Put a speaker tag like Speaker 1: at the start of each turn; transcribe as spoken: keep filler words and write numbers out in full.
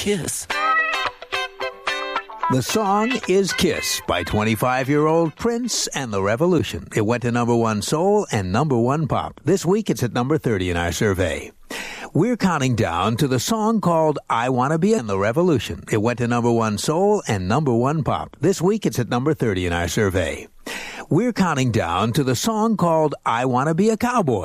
Speaker 1: Kiss.
Speaker 2: The song is Kiss by twenty-five-year-old Prince and the Revolution. It went to number one soul and number one pop. This week it's at number thirty in our survey. We're counting down to the song called I Wanna Be in the Revolution. It went to number one soul and number one pop. This week it's at number thirty in our survey. We're counting down to the song called I Wanna Be a Cowboy.